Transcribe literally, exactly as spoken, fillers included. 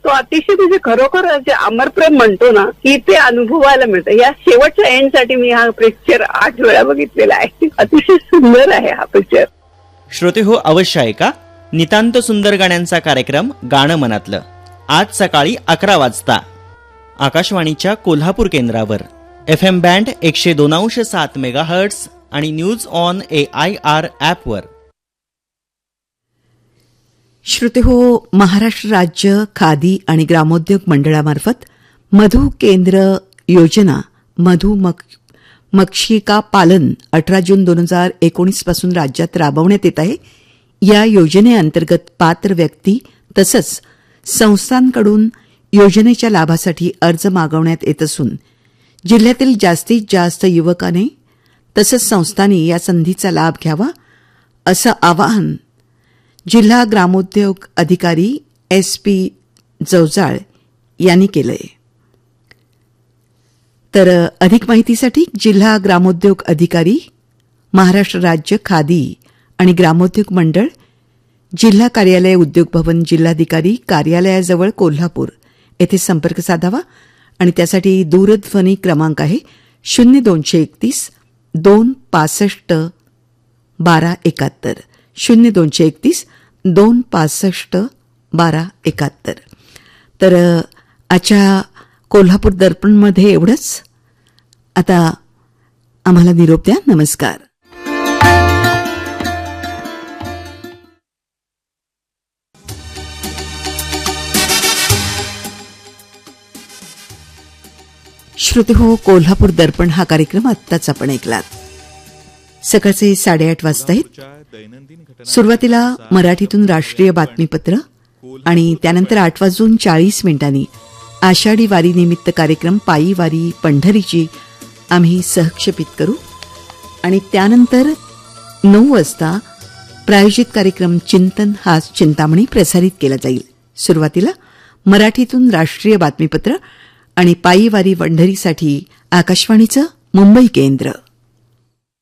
तो अतिशय म्हणजे खरोखर जे अमरप्रेम म्हणतो ना की ते अनुभवायला मिळतं. या शेवटच्या एंड साठी मी हा पिक्चर आठ वेळा बघितलेला आहे. अतिशय सुंदर आहे हा पिक्चर. श्रोते हो, अवश्य ऐका नितांत सुंदर गाण्यांचा कार्यक्रम गाणं मनातलं आज सकाळी अकरा वाजता आकाशवाणीच्या कोल्हापूर केंद्रावर एफ एम बँड एकशे दोन अंश सात मेगा हर्ट्स आणि news on A I R ॲपवर. श्रोते हो, महाराष्ट्र राज्य खादी आणि ग्रामोद्योग मंडळामार्फत मधु केंद्र योजना मधु मक मक्षिका पालन अठरा जून दोन हजार एकोणीस पासून राज्यात राबवण्यात येत आहे. या योजनेअंतर्गत पात्र व्यक्ती तसंच संस्थांकडून योजनेच्या लाभासाठी अर्ज मागवण्यात येत असून जिल्ह्यातील जास्तीत जास्त युवकांनी तसंच संस्थांनी या संधीचा लाभ घ्यावा असं आवाहन जिल्हा ग्रामोद्योग अधिकारी एस पी जवजाळ यांनी केलंय. तर अधिक माहितीसाठी जिल्हा ग्रामोद्योग अधिकारी महाराष्ट्र राज्य खादी आणि ग्रामोद्योग मंडळ जिल्हा कार्यालय उद्योग भवन जिल्हाधिकारी कार्यालयाजवळ कोल्हापूर येथे संपर्क साधावा आणि त्यासाठी दूरध्वनी क्रमांक आहे शून्य दोनशे एकतीस दोन पासष्ट बारा एकाहत्तर शून्य दोनशे एकतीस दोन पासष्ट बारा एकाहत्तर. तर आजच्या कोल्हापूर दर्पणमध्ये एवढंच. आता आम्हाला निरोप द्या. नमस्कार. श्रोते हो, कोल्हापूर दर्पण हा कार्यक्रम आत्ताच आपण ऐकलात. सकाळचे साडेआठ वाजता आहेत. सुरुवातीला मराठीतून राष्ट्रीय बातमीपत्र आणि त्यानंतर आठ वाजून चाळीस मिनिटांनी आषाढी वारी निमित्त कार्यक्रम पायी वारी पंढरीची आम्ही सहक्षेपित करू आणि त्यानंतर नऊ वाजता प्रायोजित कार्यक्रम चिंतन हा चिंतामणी प्रसारित केला जाईल. सुरुवातीला मराठीतून राष्ट्रीय बातमीपत्र आणि पायी वारी पंढरीसाठी आकाशवाणीचं मुंबई केंद्र.